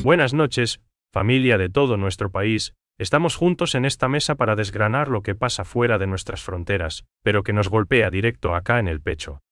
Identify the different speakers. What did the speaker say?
Speaker 1: Buenas noches, familia de todo nuestro país. Estamos juntos en esta mesa para desgranar lo que pasa fuera de nuestras fronteras, pero que nos golpea directo acá en el pecho.